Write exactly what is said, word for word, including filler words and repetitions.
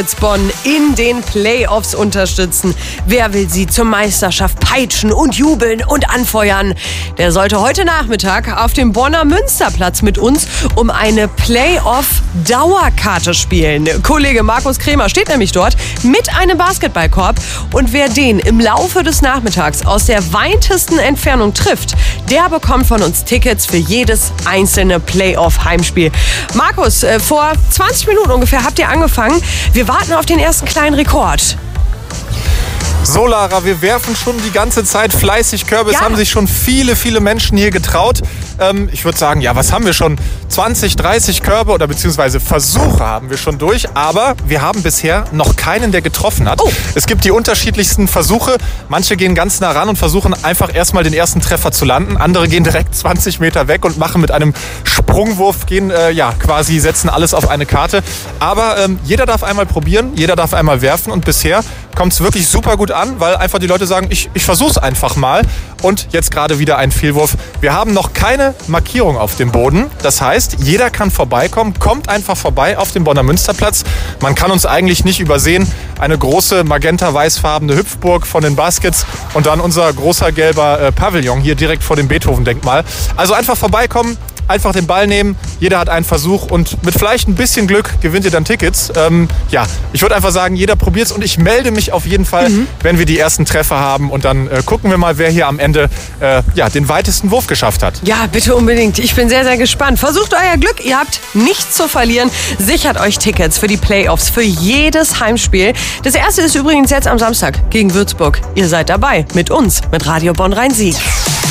Bonn in den Playoffs unterstützen. Wer will sie zur Meisterschaft peitschen und jubeln und anfeuern? Der sollte heute Nachmittag auf dem Bonner Münsterplatz mit uns um eine Playoff-Dauerkarte spielen. Kollege Markus Krämer steht nämlich dort mit einem Basketballkorb und wer den im Laufe des Nachmittags aus der weitesten Entfernung trifft, der bekommt von uns Tickets für jedes einzelne Playoff-Heimspiel. Markus, äh, vor zwanzig Minuten ungefähr habt ihr angefangen. Wir warten auf den ersten kleinen Rekord. So, Lara, wir werfen schon die ganze Zeit fleißig Körbe. Ja. Es haben sich schon viele, viele Menschen hier getraut. Ähm, ich würde sagen, ja, was haben wir schon? zwanzig, dreißig Körbe oder beziehungsweise Versuche haben wir schon durch. Aber wir haben bisher noch keinen, der getroffen hat. Oh. Es gibt die unterschiedlichsten Versuche. Manche gehen ganz nah ran und versuchen einfach erstmal den ersten Treffer zu landen. Andere gehen direkt zwanzig Meter weg und machen mit einem Sprungwurf, gehen äh, ja quasi, setzen alles auf eine Karte. Aber ähm, jeder darf einmal probieren, jeder darf einmal werfen und bisher kommt es wirklich super gut an, weil einfach die Leute sagen, ich, ich versuche es einfach mal. Und jetzt gerade wieder ein Fehlwurf. Wir haben noch keine Markierung auf dem Boden. Das heißt, jeder kann vorbeikommen, kommt einfach vorbei auf dem Bonner Münsterplatz. Man kann uns eigentlich nicht übersehen. Eine große magenta-weißfarbene Hüpfburg von den Baskets und dann unser großer gelber äh, Pavillon hier direkt vor dem Beethoven-Denkmal. Also einfach vorbeikommen. Einfach den Ball nehmen, jeder hat einen Versuch und mit vielleicht ein bisschen Glück gewinnt ihr dann Tickets. Ähm, ja, ich würde einfach sagen, jeder probiert's und ich melde mich auf jeden Fall, mhm. wenn wir die ersten Treffer haben und dann äh, gucken wir mal, wer hier am Ende äh, ja, den weitesten Wurf geschafft hat. Ja, bitte unbedingt. Ich bin sehr, sehr gespannt. Versucht euer Glück, ihr habt nichts zu verlieren. Sichert euch Tickets für die Playoffs, für jedes Heimspiel. Das erste ist übrigens jetzt am Samstag gegen Würzburg. Ihr seid dabei mit uns, mit Radio Bonn Rhein-Sieg.